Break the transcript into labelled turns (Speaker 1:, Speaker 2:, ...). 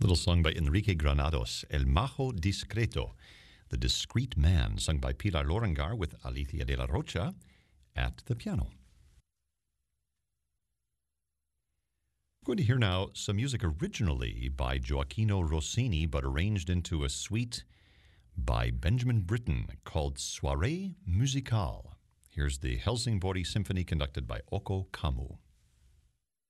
Speaker 1: Little song by Enrique Granados, El Majo Discreto, The Discreet Man, sung by Pilar Lorengar with Alicia de la Rocha at the piano. We're going to hear now some music originally by Gioacchino Rossini, but arranged into a suite by Benjamin Britten called Soirée Musicale. Here's the Helsingborg Symphony conducted by Occo Kammu.